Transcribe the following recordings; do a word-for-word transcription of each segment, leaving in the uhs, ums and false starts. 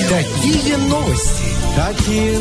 Такие новости. Такие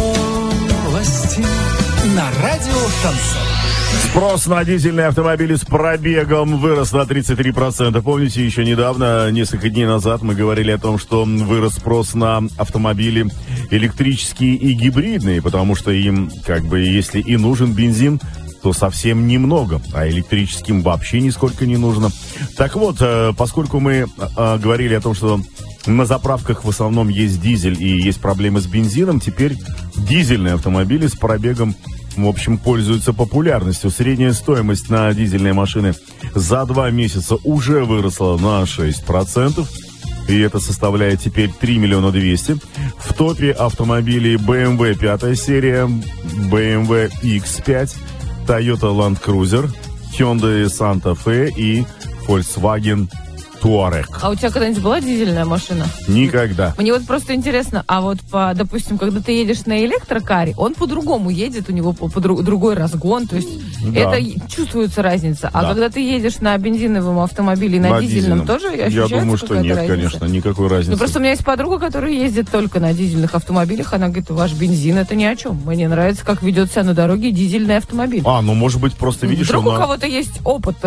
новости. На радио Шансон. Спрос на дизельные автомобили с пробегом вырос на тридцать три процента. Помните, еще недавно, несколько дней назад, мы говорили о том, что вырос спрос на автомобили электрические и гибридные, потому что им, как бы, если и нужен бензин, то совсем немного, а электрическим вообще нисколько не нужно. Так вот, поскольку мы говорили о том, что на заправках в основном есть дизель и есть проблемы с бензином, теперь дизельные автомобили с пробегом, в общем, пользуются популярностью. Средняя стоимость на дизельные машины за два месяца уже выросла на шесть процентов. И это составляет теперь три миллиона двести. В топе автомобилей бэ эм вэ пятая серия, бэ эм вэ икс пять, Toyota Land Cruiser, Hyundai Santa Fe и Volkswagen Touareg. А у тебя когда-нибудь была дизельная машина? Никогда. Мне вот просто интересно, а вот, по, допустим, когда ты едешь на электрокаре, он по-другому едет, у него по, по друг, другой разгон, то есть да. Это чувствуется разница. А да. Когда ты едешь на бензиновом автомобиле и на, на дизельном, дизельном, тоже ощущается Я думаю, что нет, разница? Конечно, никакой разницы. Ну, просто у меня есть подруга, которая ездит только на дизельных автомобилях, она говорит, ваш бензин это ни о чем. Мне нравится, как ведет себя на дороге дизельный автомобиль. А, ну, может быть, просто видишь... Вдруг она... у кого-то есть опыт,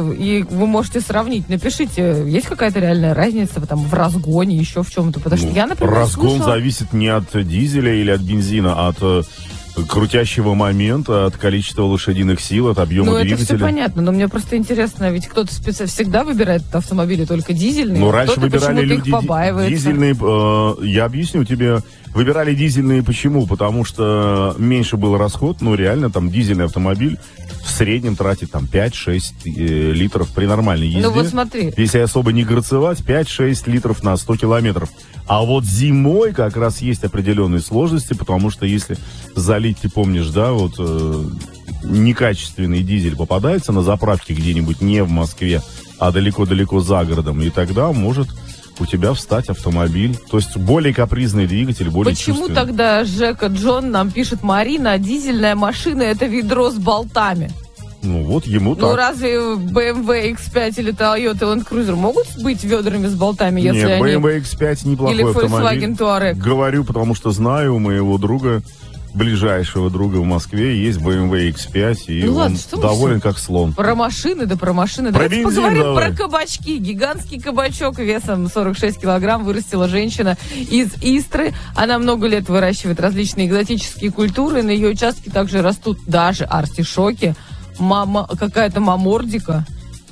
и вы можете сравнить, напишите, есть какая-то реальная разница там, в разгоне, еще в чем-то? Потому что ну, я, например, разгон слышала... зависит не от дизеля или от бензина, а от э, крутящего момента, от количества лошадиных сил, от объема ну, двигателя. Ну, это все понятно, но мне просто интересно, ведь кто-то специ... всегда выбирает автомобили только дизельные, ну, а раньше кто-то выбирали люди их побаивается. Дизельные, э, я объясню тебе, выбирали дизельные почему? Потому что меньше был расход, ну, реально, там, дизельный автомобиль в среднем тратит там пять-шесть э, литров при нормальной езде. Ну вот смотри. Если особо не горцевать, пять-шесть литров на сто километров. А вот зимой как раз есть определенные сложности, потому что если залить, ты помнишь, да, вот э, некачественный дизель попадается на заправке где-нибудь не в Москве, а далеко-далеко за городом, и тогда может у тебя встать автомобиль. То есть более капризный двигатель, более Почему чувственный. тогда Жека Джон нам пишет: Марина, дизельная машина это ведро с болтами? Ну вот ему ну, так. Ну разве бэ эм вэ икс пять или Toyota Land Cruiser могут быть ведрами с болтами, если Нет, они... бэ эм вэ икс пять неплохой или автомобиль. Volkswagen Touareg. Говорю, потому что знаю у моего друга, ближайшего друга в Москве, есть бэ эм вэ икс пять, и ну, он ладно, доволен как слон. Про машины, да про машины. Про Давайте бензин поговорим давай. про кабачки. Гигантский кабачок весом сорок шесть килограмм вырастила женщина из Истры. Она много лет выращивает различные экзотические культуры. На ее участке также растут даже артишоки, мама, какая-то мамордика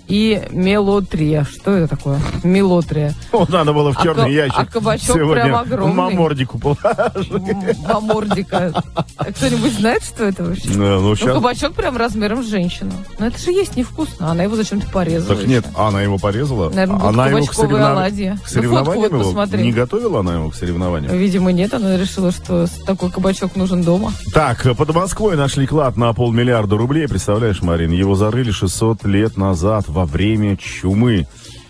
и мелотрия. Что это такое? Мелотрия. Вот надо было в черный а, ящик. А кабачок сегодня прям огромный. Мамордику положили. Мамордика. Кто-нибудь знает, что это вообще? Да, ну, ну, сейчас... кабачок прям размером с женщину. Но это же есть невкусно. Она его зачем-то порезала. Так нет, она его порезала. Наверное, она его к, соревнов... оладьи. к соревнованиям ну, его? Не готовила она его к соревнованиям? Видимо, нет. Она решила, что такой кабачок нужен дома. Так, под Москвой нашли клад на полмиллиарда рублей. Представляешь, Марин, его зарыли шестьсот лет назад во время чумы.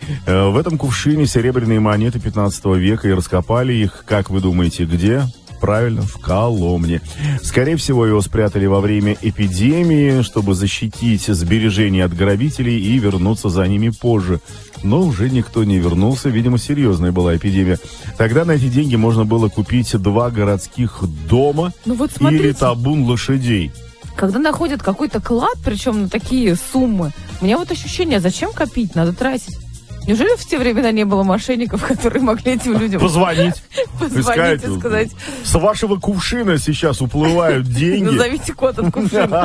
В этом кувшине серебряные монеты пятнадцатого века, и раскопали их, как вы думаете, где? Правильно, в Коломне. Скорее всего, его спрятали во время эпидемии, чтобы защитить сбережения от грабителей и вернуться за ними позже. Но уже никто не вернулся, видимо, серьезная была эпидемия. Тогда на эти деньги можно было купить два городских дома ну вот или табун лошадей. Когда находят какой-то клад, причем на такие суммы, у меня вот ощущение, зачем копить, надо тратить. Неужели в те времена не было мошенников, которые могли этим людям... Позвонить. Позвонить и сказать... С вашего кувшина сейчас уплывают деньги. Назовите код от кувшина.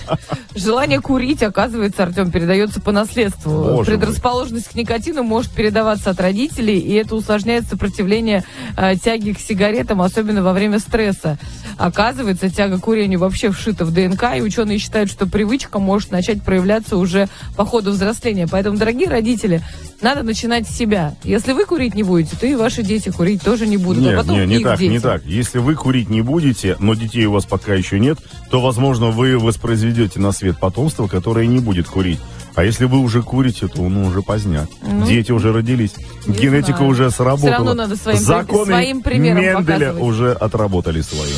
Желание курить, оказывается, Артем, передается по наследству. Предрасположенность к никотину может передаваться от родителей, и это усложняет сопротивление э, тяги к сигаретам, особенно во время стресса. Оказывается, тяга к курению вообще вшита в ДНК, и ученые считают, что привычка может начать проявляться уже по ходу взросления. Поэтому, дорогие родители, надо начинать с себя. Если вы курить не будете, то и ваши дети курить тоже не будут. Нет, а потом нет, не их так, дети. не так. Если вы курить не будете, но детей у вас пока еще нет, то, возможно, вы воспроизведете на свет потомство, которое не будет курить. А если вы уже курите, то ну, уже поздняк. Ну, дети уже родились. Генетика знаю. уже сработала. Все равно надо своим, Законы своим примером Менделя показывать. уже отработали свое.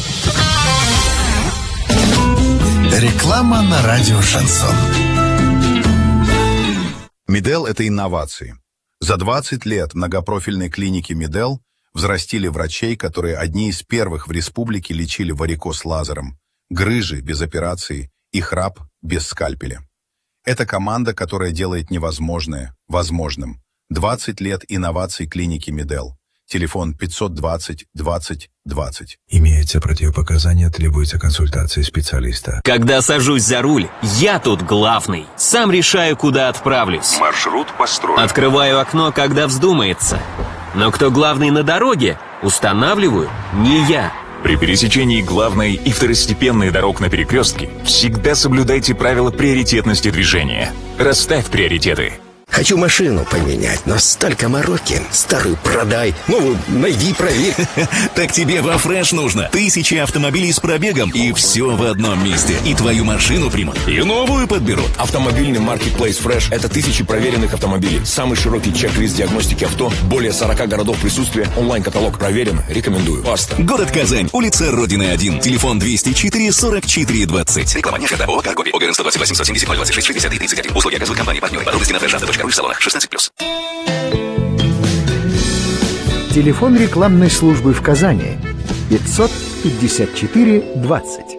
Реклама на радио Шансон. Медел – это инновации. За двадцать лет многопрофильной клиники Медел Взрастили врачей, которые одни из первых в республике лечили варикоз лазером, грыжи без операции и храп без скальпеля. Это команда, которая делает невозможное возможным. двадцать лет инноваций клиники Медел. Телефон пятьсот двадцать двадцать двадцать. Имеются противопоказания, требуется консультация специалиста. Когда сажусь за руль, я тут главный. Сам решаю, куда отправлюсь. Маршрут построен. Открываю окно, когда вздумается. Но кто главный на дороге, устанавливаю не я. При пересечении главной и второстепенной дорог на перекрестке всегда соблюдайте правила приоритетности движения. Расставь приоритеты. Хочу машину поменять, но столько мороки. Старую продай, новую найди, проверь. Так тебе во Фреш нужно. Тысячи автомобилей с пробегом, и все в одном месте. И твою машину примут, и новую подберут. Автомобильный маркетплейс Фреш – это тысячи проверенных автомобилей. Самый широкий чек-лист диагностики авто, более сорока городов присутствия, онлайн-каталог проверен, рекомендую. Баста. Город Казань, улица Родины один, телефон двести четыре сорок четыре двадцать. Реклама не оферта. ООО «Каргоби». ОГРН сто двадцать восемь сто семьдесят ноль двадцать шесть шестьдесят три тридцать один. Услуги оказывают компании партнеры. Подробности на фреш авто точка ру в салонах. шестнадцать плюс. Телефон рекламной службы в Казани пятьсот пятьдесят четыре двадцать.